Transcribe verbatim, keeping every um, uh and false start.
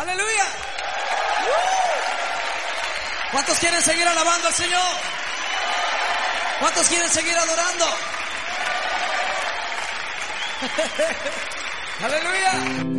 Aleluya. ¿Cuántos quieren seguir alabando al Señor? ¿Cuántos quieren seguir adorando? Aleluya.